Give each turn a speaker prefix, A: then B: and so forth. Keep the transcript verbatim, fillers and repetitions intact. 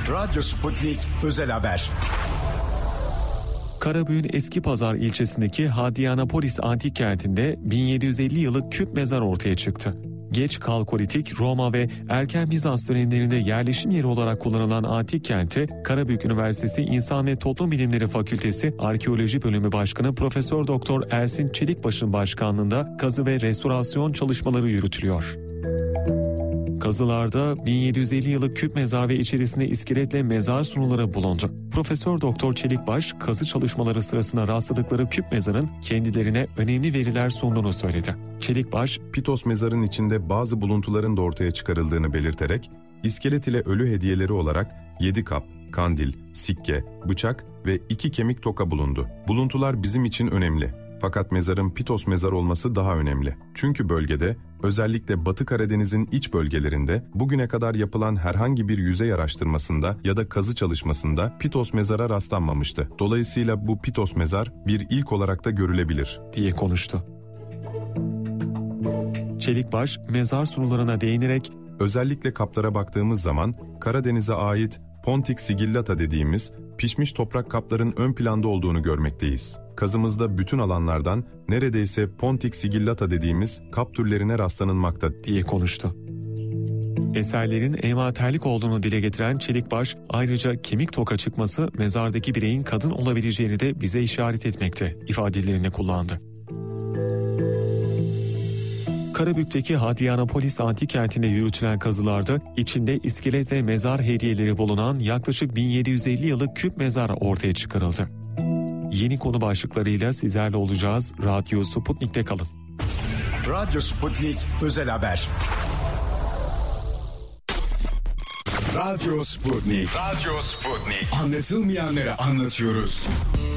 A: Radyo Sputnik Özel Haber.
B: Karabük'ün Eskipazar ilçesindeki Hadrianapolis Antik Kenti'nde bin yedi yüz elli yıllık küp mezar ortaya çıktı. Geç Kalkolitik, Roma ve Erken Bizans dönemlerinde yerleşim yeri olarak kullanılan antik kenti, Karabük Üniversitesi İnsan ve Toplum Bilimleri Fakültesi Arkeoloji Bölümü Başkanı Profesör Doktor Ersin Çelikbaş'ın başkanlığında kazı ve restorasyon çalışmaları yürütülüyor. Kazılarda bin yedi yüz elli yıllık küp mezar ve içerisinde iskeletle mezar sunuları bulundu. Profesör Doktor Çelikbaş, kazı çalışmaları sırasında rastladıkları küp mezarın kendilerine önemli veriler sunduğunu söyledi. Çelikbaş,
C: Pitos mezarın içinde bazı buluntuların da ortaya çıkarıldığını belirterek, iskelet ile ölü hediyeleri olarak yedi kap, kandil, sikke, bıçak ve iki kemik toka bulundu. Buluntular bizim için önemli. Fakat mezarın Pitos mezar olması daha önemli. Çünkü bölgede, özellikle Batı Karadeniz'in iç bölgelerinde bugüne kadar yapılan herhangi bir yüzey araştırmasında ya da kazı çalışmasında Pitos mezara rastlanmamıştı. Dolayısıyla bu Pitos mezar bir ilk olarak da görülebilir,
B: diye konuştu. Çelikbaş, mezar sunularına değinerek,
C: özellikle kaplara baktığımız zaman Karadeniz'e ait Pontik sigillata dediğimiz pişmiş toprak kapların ön planda olduğunu görmekteyiz. Kazımızda bütün alanlardan neredeyse Pontik sigillata dediğimiz kap türlerine rastlanılmakta,
B: diye konuştu. Eserlerin envanterlik olduğunu dile getiren Çelikbaş, ayrıca kemik toka çıkması mezardaki bireyin kadın olabileceğini de bize işaret etmekte ifadelerini kullandı. Karabük'teki Hadrianapolis Antik Kenti'nde yürütülen kazılarda içinde iskelet ve mezar hediyeleri bulunan yaklaşık bin yedi yüz elli yıllık küp mezar ortaya çıkarıldı. Yeni konu başlıklarıyla sizlerle olacağız. Radyo Sputnik'te kalın.
A: Radyo Sputnik Özel Haber. Radyo Sputnik. Radyo Sputnik. Anlatılmayanları anlatıyoruz.